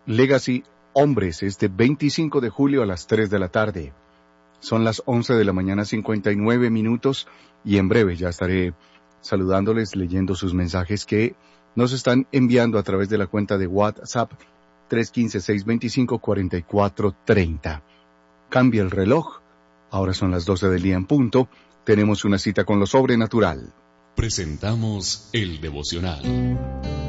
Legacy Hombres, este 25 de julio a las 3 de la tarde. Son las 11 de la mañana, 59 minutos, y en breve ya estaré saludándoles, leyendo sus mensajes que nos están enviando a través de la cuenta de WhatsApp 315-625-4430. Cambia el reloj, ahora son las 12 del día en punto, tenemos una cita con lo sobrenatural. Presentamos el devocional.